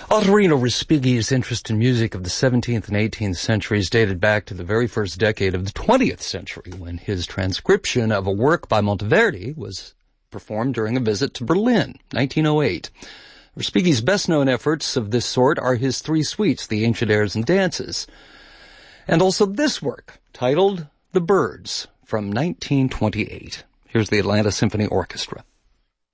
Ottorino Respighi's interest in music of the 17th and 18th centuries dated back to the very first decade of the 20th century, when his transcription of a work by Monteverdi was performed during a visit to Berlin, 1908. Respighi's best-known efforts of this sort are his three suites, the Ancient Airs and Dances, and also this work, titled The Birds, from 1928. Here's the Atlanta Symphony Orchestra.